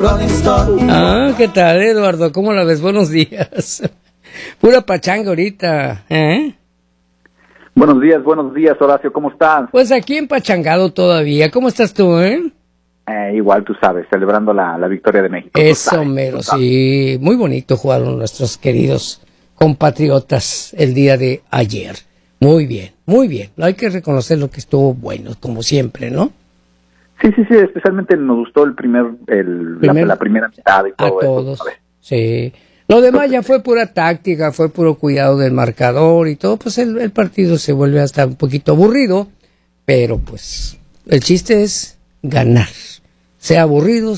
Rolling Stone. Ah, ¿qué tal, Eduardo? ¿Cómo la ves? Buenos días. Pura pachanga ahorita, ¿eh? Buenos días, Horacio, ¿cómo estás? Pues aquí empachangado todavía. ¿Cómo estás tú, Igual tú sabes, celebrando la victoria de México. Eso mero, sí. Muy bonito jugaron nuestros queridos compatriotas el día de ayer. Muy bien, muy bien. Hay que reconocer lo que estuvo bueno, como siempre, ¿no? Sí, especialmente nos gustó la primera mitad y todo a todos, eso, ¿sabes? Sí. Lo demás ya fue pura táctica, fue puro cuidado del marcador y todo, pues el partido se vuelve hasta un poquito aburrido, pero pues el chiste es ganar, sea aburrido,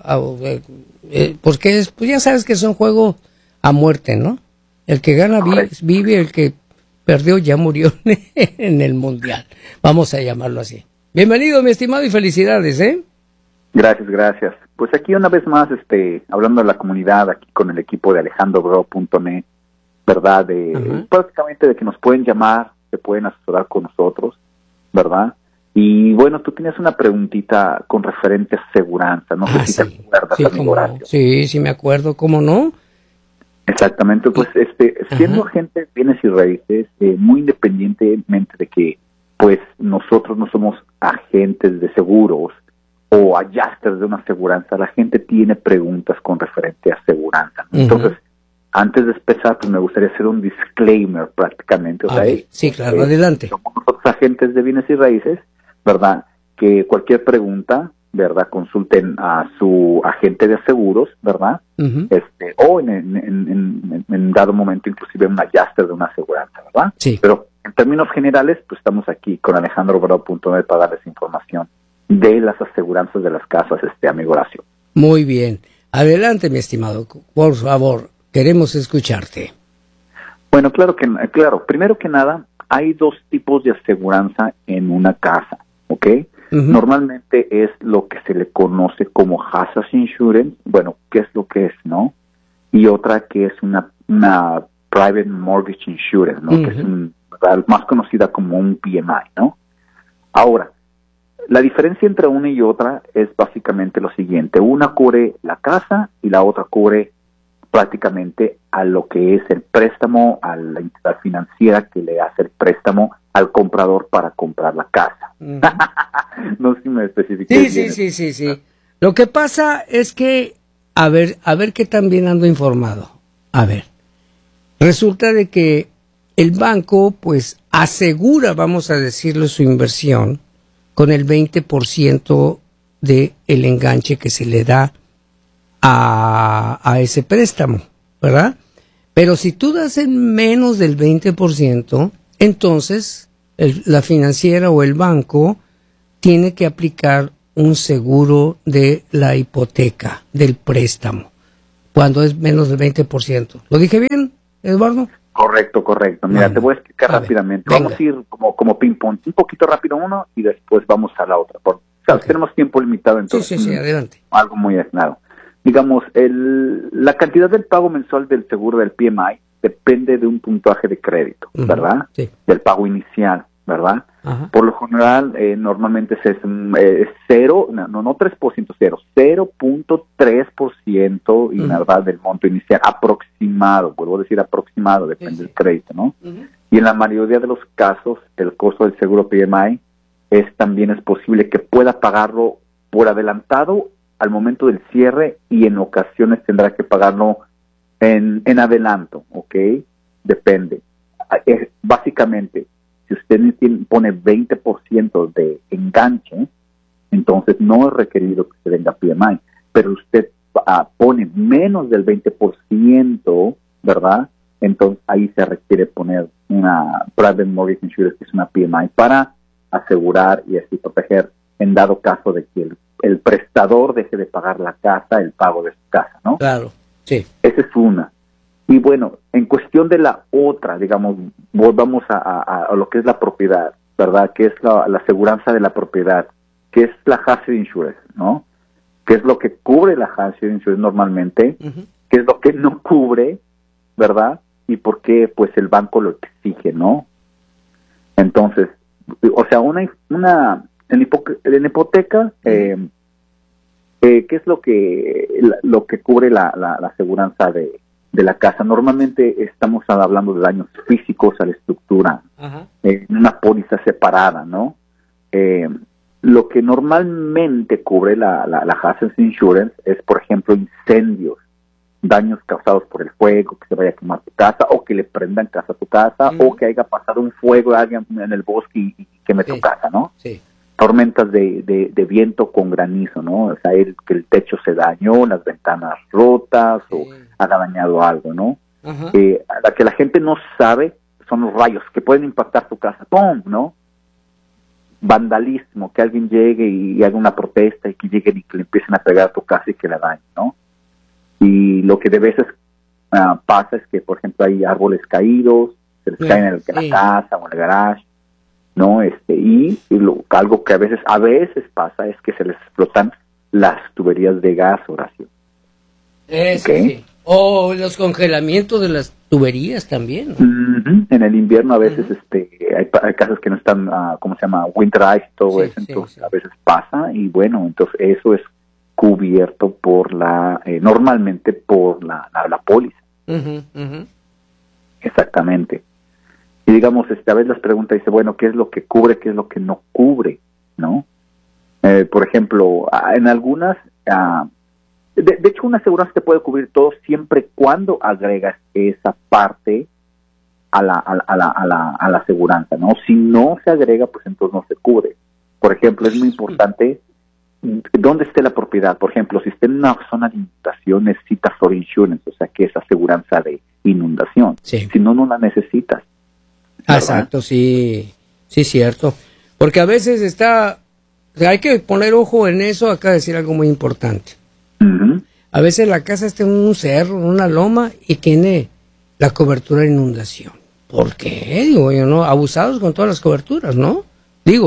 porque pues ya sabes que es un juego a muerte, ¿no? El que gana vive, el que perdió ya murió en el Mundial, vamos a llamarlo así. Bienvenido, mi estimado, y felicidades, ¿eh? Gracias. Pues aquí una vez más, hablando de la comunidad, aquí con el equipo de alejandrobro.net, ¿verdad? Prácticamente de que nos pueden llamar, se pueden asesorar con nosotros, ¿verdad? Y bueno, tú tenías una preguntita con referente a seguranza, no sé si te acuerdas, sí, amigo Horacio. Sí, me acuerdo, ¿cómo no? Exactamente, pues siendo agente de bienes y raíces, muy independientemente de que pues nosotros no somos agentes de seguros o adjusters de una aseguranza, la gente tiene preguntas con referente a aseguranza. Entonces, antes de empezar, pues me gustaría hacer un disclaimer prácticamente. Sí, claro, adelante. Somos nosotros agentes de bienes y raíces, ¿verdad? Que cualquier pregunta, ¿verdad? Consulten a su agente de seguros, ¿verdad? O en dado momento inclusive un adjuster de una aseguranza, ¿verdad? Sí. Pero en términos generales, pues estamos aquí con alejandrobro.net para darles información de las aseguranzas de las casas, amigo Horacio. Muy bien. Adelante, mi estimado. Por favor, queremos escucharte. Bueno, claro. Primero que nada, hay dos tipos de aseguranza en una casa, ¿ok? Normalmente es lo que se le conoce como Hazard Insurance, bueno, ¿qué es lo que es, no? Y otra que es una Private Mortgage Insurance, ¿no? Que es más conocida como un PMI, ¿no? Ahora, la diferencia entre una y otra es básicamente lo siguiente. Una cubre la casa y la otra cubre prácticamente a lo que es el préstamo, a la entidad financiera que le hace el préstamo al comprador para comprar la casa. No sé si me especifiqué. Sí. Lo que pasa es que, a ver qué tan bien ando informado. A ver, resulta de que el banco, pues, asegura, vamos a decirlo, su inversión con el 20% de el enganche que se le da a ese préstamo, ¿verdad? Pero si tú das en menos del 20%, entonces la financiera o el banco tiene que aplicar un seguro de la hipoteca, del préstamo, cuando es menos del 20%. ¿Lo dije bien, Eduardo? Correcto. Mira, te voy a explicar rápidamente. Vamos a ir como ping-pong, un poquito rápido uno y después vamos a la otra. Tenemos tiempo limitado, entonces. Sí, adelante. Algo muy claro. Digamos, la cantidad del pago mensual del seguro del PMI depende de un puntaje de crédito, ¿verdad? Sí. Del pago inicial, ¿verdad? Ajá. Por lo general, normalmente es 0.3%, y ¿verdad? Del monto inicial, aproximado, vuelvo a decir aproximado, depende del crédito, ¿no? Y en la mayoría de los casos, el costo del seguro PMI también es posible que pueda pagarlo por adelantado al momento del cierre y en ocasiones tendrá que pagarlo en adelanto, ¿ok? Depende. Básicamente, si usted pone 20% de enganche, entonces no es requerido que se venga PMI, pero usted pone menos del 20%, ¿verdad? Entonces ahí se requiere poner una Private Mortgage Insurance, que es una PMI, para asegurar y así proteger en dado caso de que el prestador deje de pagar la casa, el pago de su casa, ¿no? Claro, sí. Esa es una. Y bueno, en cuestión de la otra, digamos, volvamos a lo que es la propiedad, ¿verdad? Que es la aseguranza de la propiedad, que es la Hazard Insurance, ¿no? Que es lo que cubre la Hazard Insurance normalmente, que es lo que no cubre, ¿verdad? Y por qué, pues, el banco lo exige, ¿no? Entonces, o sea, en hipoteca, ¿Qué es lo que cubre la aseguranza de la casa? Normalmente estamos hablando de daños físicos a la estructura, en una póliza separada, ¿no? Lo que normalmente cubre la Hazard Insurance es, por ejemplo, incendios, daños causados por el fuego, que se vaya a quemar tu casa, o que le prendan casa a tu casa, o que haya pasado un fuego a alguien en el bosque y queme tu casa, ¿no? Sí. Tormentas de viento con granizo, ¿no? O sea, que el techo se dañó, las ventanas rotas, o haga dañado algo, ¿no? La que la gente no sabe son los rayos que pueden impactar tu casa, ¡pum!, ¿no? Vandalismo, que alguien llegue y haga una protesta y que lleguen y que le empiecen a pegar a tu casa y que la dañen, ¿no? Y lo que de veces pasa es que, por ejemplo, hay árboles caídos, se les caen en la casa o en el garage, ¿no? Algo que a veces pasa es que se les explotan las tuberías de gas, Horacio. Sí. O los congelamientos de las tuberías también, ¿no? En el invierno a veces hay casas que no están, ¿cómo se llama? Winterize, todo eso, entonces a veces pasa, y bueno, entonces eso es cubierto por normalmente por la póliza. Exactamente. Y digamos, a veces las preguntas dice, bueno, ¿qué es lo que cubre, qué es lo que no cubre, no? Por ejemplo, en algunas, de hecho, una aseguranza te puede cubrir todo siempre y cuando agregas esa parte a la aseguranza, ¿no? Si no se agrega, pues entonces no se cubre. Por ejemplo, es muy importante dónde esté la propiedad. Por ejemplo, si está en una zona de inundación, necesitas flood insurance, o sea, que es aseguranza de inundación. Sí. Si no, no la necesitas. Exacto, sí, cierto. Porque a veces hay que poner ojo en eso. Acá decir algo muy importante. A veces la casa está en un cerro, en una loma, y tiene la cobertura de inundación. ¿Por qué? Digo yo, ¿no? Abusados con todas las coberturas, ¿no? Digo.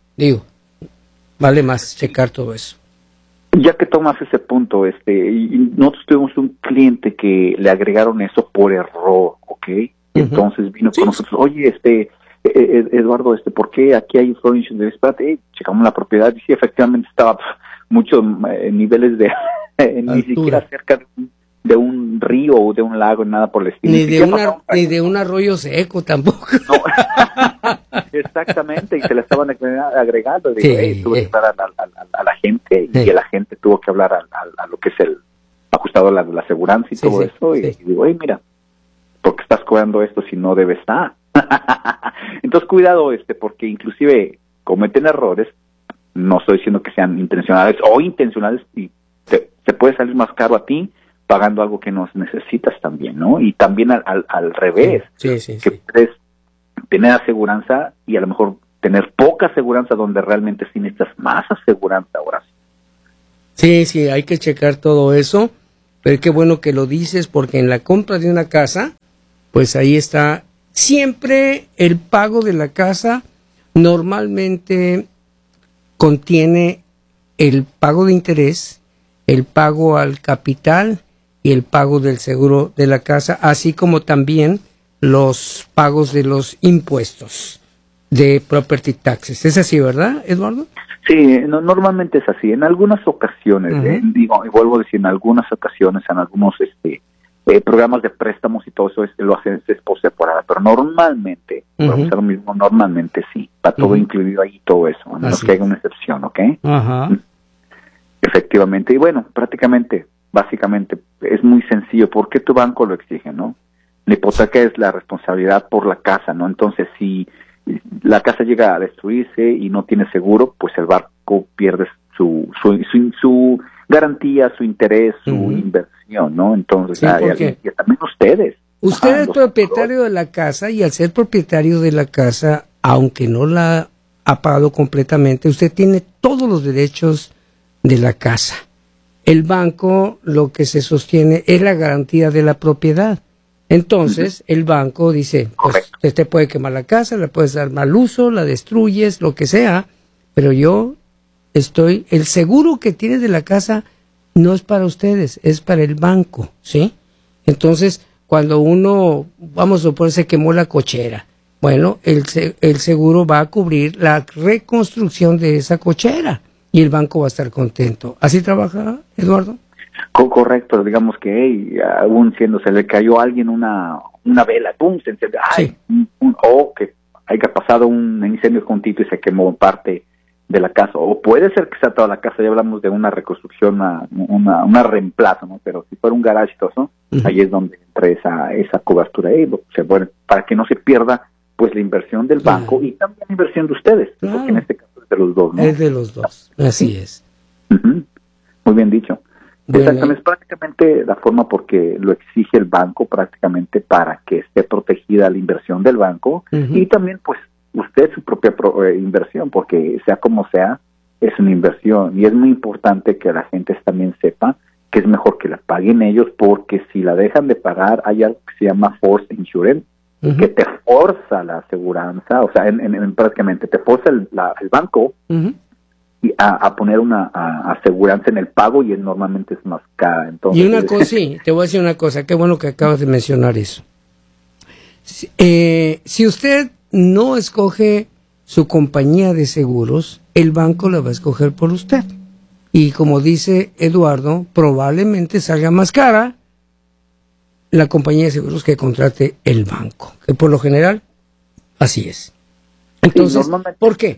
Vale más checar todo eso. Ya que tomas ese punto, y nosotros tuvimos un cliente que le agregaron eso por error, ¿ok? Entonces vino con nosotros, oye, Eduardo, ¿por qué aquí hay flood insurance? Espérate, checamos la propiedad, y sí, efectivamente estaba muchos niveles de ni siquiera cerca de un río o de un lago, nada por el estilo. Ni de un arroyo seco tampoco. No. Exactamente, y se le estaban agregando. Digo, tuve que hablar a la gente, y la gente tuvo que hablar a lo que es el ajustado a la aseguranza y todo eso. Y digo, mira, ¿por qué estás cobrando esto si no debe estar? Entonces, cuidado, porque inclusive cometen errores. No estoy diciendo que sean intencionales o intencionales, y te puede salir más caro a ti pagando algo que no necesitas también, ¿no? Y también al revés, que puedes tener aseguranza y a lo mejor tener poca aseguranza donde realmente sí necesitas más aseguranza ahora. Sí, hay que checar todo eso, pero qué bueno que lo dices, porque en la compra de una casa, pues ahí está siempre el pago de la casa. Normalmente contiene el pago de interés, el pago al capital y el pago del seguro de la casa, así como también los pagos de los impuestos de property taxes. ¿Es así, verdad, Eduardo? Sí, normalmente es así. En algunas ocasiones, digo, y vuelvo a decir, en algunas ocasiones, en algunos programas de préstamos y todo eso lo hacen por separado, pero normalmente, lo mismo, normalmente sí, está todo incluido ahí, todo eso, a menos que haya una excepción, ¿ok? Efectivamente, y bueno, básicamente, es muy sencillo, porque tu banco lo exige, ¿no? La hipoteca es la responsabilidad por la casa, ¿no? Entonces, si la casa llega a destruirse y no tiene seguro, pues el banco pierde su garantía, su interés, su inversión, ¿no? Entonces, y también ustedes. Usted es propietario de la casa, y al ser propietario de la casa, aunque no la ha pagado completamente, usted tiene todos los derechos de la casa. El banco lo que se sostiene es la garantía de la propiedad. Entonces, el banco dice, pues, usted puede quemar la casa, le puedes dar mal uso, la destruyes, lo que sea, pero el seguro que tiene de la casa no es para ustedes, es para el banco, ¿sí? Entonces, cuando vamos a suponer, se quemó la cochera, bueno, el seguro va a cubrir la reconstrucción de esa cochera. y el banco va a estar contento. ¿Así trabaja, Eduardo? Correcto, digamos que aún siendo se le cayó a alguien una vela, ¡pum! Se encendió, ¡ay! Sí. O que haya pasado un incendio juntito y se quemó parte de la casa, o puede ser que sea toda la casa, ya hablamos de una reconstrucción, una reemplazo, ¿no? Pero si fuera un garage, todo, ahí es donde entra esa cobertura ahí, para que no se pierda pues la inversión del banco y también la inversión de ustedes, porque en este caso es de los dos, ¿no? Es de los dos, así es. Muy bien dicho. Bueno, exactamente, es prácticamente la forma porque lo exige el banco prácticamente para que esté protegida la inversión del banco y también pues usted su propia inversión, porque sea como sea, es una inversión y es muy importante que la gente también sepa que es mejor que la paguen ellos, porque si la dejan de pagar hay algo que se llama force insurance, que te forza la aseguranza, o sea, prácticamente te forza el banco a poner una aseguranza en el pago y normalmente es más cara. Entonces, y una cosa, sí, te voy a decir una cosa, qué bueno que acabas de mencionar eso. Si usted no escoge su compañía de seguros, el banco la va a escoger por usted. Y como dice Eduardo, probablemente salga más cara la compañía de seguros que contrate el banco, que por lo general así es. Entonces, ¿por qué?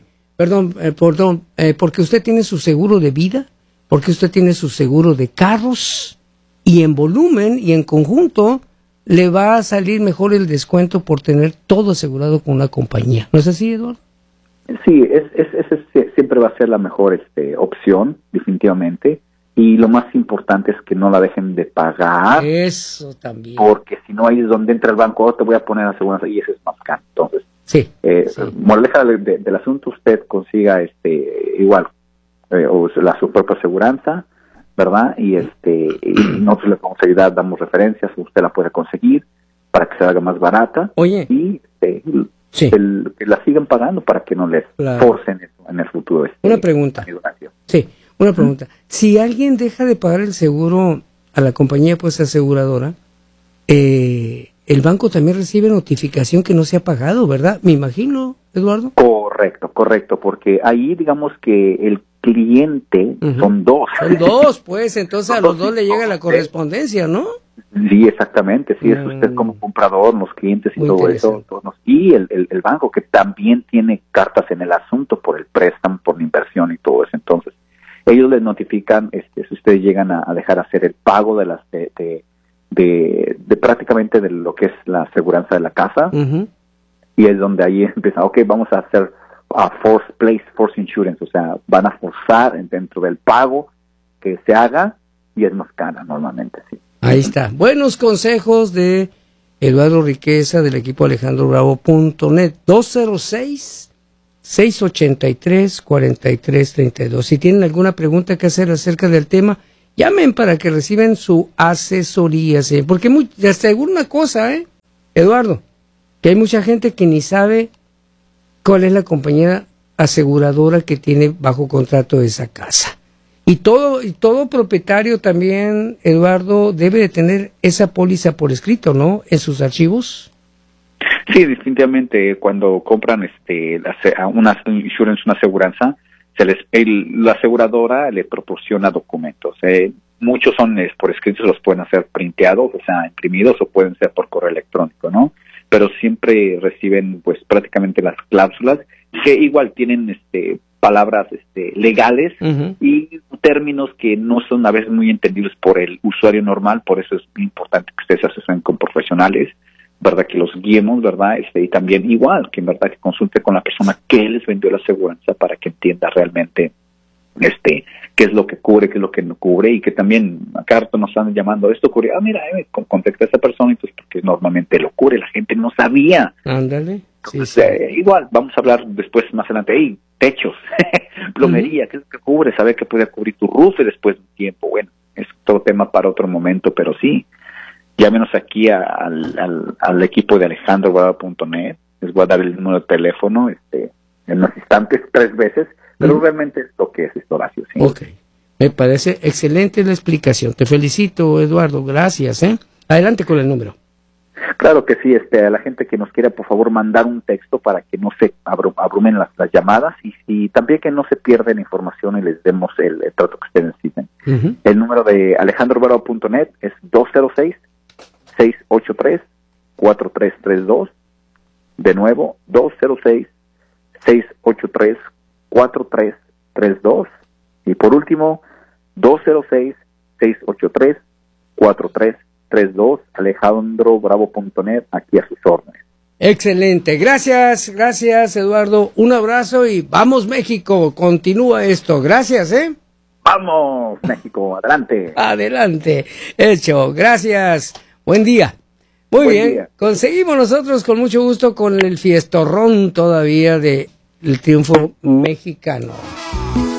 Porque usted tiene su seguro de vida, porque usted tiene su seguro de carros, y en volumen y en conjunto le va a salir mejor el descuento por tener todo asegurado con una compañía. ¿No es así, Eduardo? Sí, siempre va a ser la mejor opción, definitivamente. Y lo más importante es que no la dejen de pagar. Eso también. Porque si no, ahí es donde entra el banco, te voy a poner aseguranza y ese es más caro. Entonces, sí. Moraleja del asunto, usted consiga igual su propia aseguranza, ¿verdad? Y nosotros le podemos ayudar, damos referencias, usted la puede conseguir para que se haga más barata. Oye. Y que la sigan pagando para que no les forcen eso en el futuro. Una pregunta. Sí, una pregunta. Si alguien deja de pagar el seguro a la compañía pues aseguradora, el banco también recibe notificación que no se ha pagado, ¿verdad? Me imagino, Eduardo. Correcto, porque ahí digamos que el cliente son dos. Son dos, pues, entonces a los dos le llega la correspondencia, ¿no? Sí, exactamente, sí, es usted como comprador, los clientes y todo eso, y el banco que también tiene cartas en el asunto por el préstamo, por la inversión y todo eso. Entonces, ellos les notifican si ustedes llegan a dejar hacer el pago de las de prácticamente de lo que es la aseguranza de la casa, y es donde ahí empieza, vamos a hacer force insurance, o sea, van a forzar dentro del pago que se haga y es más cara normalmente, sí. Ahí está. Buenos consejos de Eduardo Riqueza del equipo alejandrobravo.net. 206-683-4332. Si tienen alguna pregunta que hacer acerca del tema, llamen para que reciban su asesoría. ¿Sí? Porque te aseguro una cosa, Eduardo, que hay mucha gente que ni sabe cuál es la compañía aseguradora que tiene bajo contrato esa casa. Y todo propietario también, Eduardo, debe de tener esa póliza por escrito, ¿no? En sus archivos. Sí, definitivamente cuando compran una insurance, una aseguranza, la aseguradora le proporciona documentos. Muchos son por escrito, los pueden hacer printeados, o sea, imprimidos, o pueden ser por correo electrónico, ¿no? Pero siempre reciben pues prácticamente las cláusulas que igual tienen palabras legales y términos que no son a veces muy entendibles por el usuario normal. Por eso es importante que ustedes se asesoren con profesionales, ¿verdad? Que los guiemos, ¿verdad? Y también igual, que en verdad que consulte con la persona que les vendió la aseguranza para que entienda realmente qué es lo que cubre, qué es lo que no cubre, y que también acá rato nos están llamando, esto cubre, mira, contacta a esa persona, entonces porque normalmente lo cubre, la gente no sabía. Ándale. Entonces, igual, vamos a hablar después, más adelante, techos, plomería, qué es lo que cubre, saber que puede cubrir tu roof después de un tiempo. Bueno, es otro tema para otro momento, pero sí, llámenos aquí al equipo de alejandrobravo.net, les voy a dar el número de teléfono en unos instantes, 3 veces, pero realmente es lo que es esto, Horacio. ¿Sí? Ok, me parece excelente la explicación, te felicito, Eduardo, gracias. Adelante con el número. Claro que sí, a la gente que nos quiera, por favor, mandar un texto para que no se abrumen las llamadas y también que no se pierda la información y les demos el trato que ustedes necesiten. Uh-huh. El número de alejandrobravo.net es 206-683-4332. De nuevo, 206-683-4332. Y por último, 206-683-4332, alejandrobravo.net, aquí a sus órdenes. Excelente, gracias Eduardo, un abrazo y vamos México, continúa esto, gracias, Vamos México, adelante. Adelante, hecho, gracias, buen día. Muy bien, día. Conseguimos nosotros con mucho gusto con el fiestorrón todavía de el triunfo mexicano.